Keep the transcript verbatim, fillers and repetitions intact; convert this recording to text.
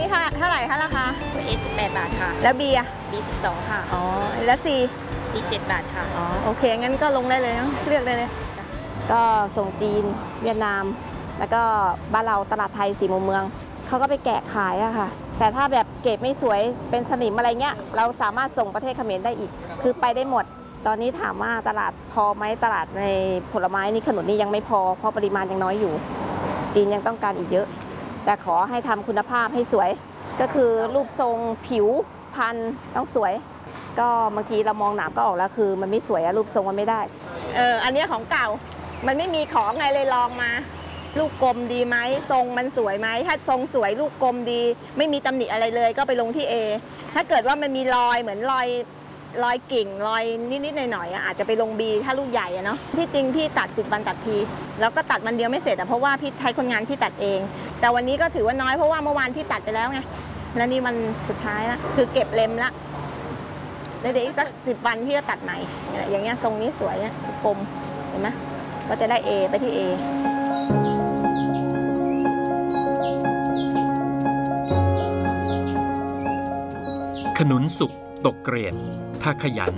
นี่ค่ะเท่าไหร่คะราคาเอสิบแปดบาทค่ะแล้วบีอะบีสิบสองค่ะอ๋อแล้วซีซีเจ็ดบาทค่ะอ๋อโอเคงั้นก็ลงได้เลยเนาะเลือกได้เลยก็ส่งจีนเวียดนามแล้วก็บ้านเราตลาดไทยสี่มุมเมืองเขาก็ไปแกะขายอะค่ะแต่ถ้าแบบเก็บไม่สวยเป็นสนิมอะไรเงี้ยเราสามารถส่งประเทศเขมรได้อีกคือไปได้หมดตอนนี้ถามว่าตลาดพอไหมตลาดในผลไม้นี่ขนุนนี่ยังไม่พอเพราะปริมาณยังน้อยอยู่จีนยังต้องการอีกเยอะแต่ขอให้ทำคุณภาพให้สวยก็คือรูปทรงผิวพันธุ์ต้องสวยก็บางทีเรามองหนามก็ออกแล้วคือมันไม่สวยอะรูปทรงมันไม่ได้เอออันนี้ของเก่ามันไม่มีของไงเลยลองมาลูกกลมดีไหมทรงมันสวยไหมถ้าทรงสวยลูกกลมดีไม่มีตำหนิอะไรเลยก็ไปลงที่ A ถ้าเกิดว่ามันมีรอยเหมือนรอยรอยกิ่งรอยนิดๆหน่อยๆอาจจะไปลง B ถ้าลูกใหญ่อะเนาะที่จริงพี่ตัดสิบวันตัดทีแล้วก็ตัดวันเดียวไม่เสร็จอะเพราะว่าพี่ใช้คนงานพี่ตัดเองแต่วันนี้ก็ถือว่าน้อยเพราะว่าเมื่อวานพี่ตัดไปแล้วไงแล้วนี่มันสุดท้ายละคือเก็บเล็มละแล้วเดี๋ยวอีกสักสิบวันพี่จะตัดใหม่อย่างเงี้ยทรงนี้สวยอะกลมเห็นไหมก็จะได้ A ไปที่ A ขนุนสุกตกเกรดถ้าขยัน